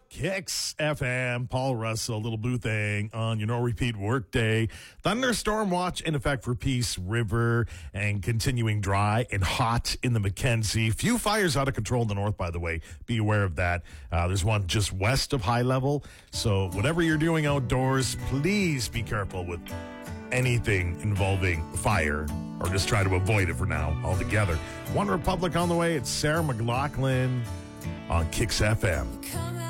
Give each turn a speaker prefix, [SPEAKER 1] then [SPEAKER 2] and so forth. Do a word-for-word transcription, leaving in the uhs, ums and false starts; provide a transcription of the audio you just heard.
[SPEAKER 1] Kicks F M, Paul Russell, Little Blue Thing on your no repeat workday. Thunderstorm watch in effect for Peace River and continuing dry and hot in the Mackenzie. Few fires out of control in the north, by the way. Be aware of that. Uh, there's one just west of high level. So whatever you're doing outdoors, please be careful with anything involving fire, or just try to avoid it for now altogether. One Republic on the way. It's Sarah McLachlan on Kicks F M.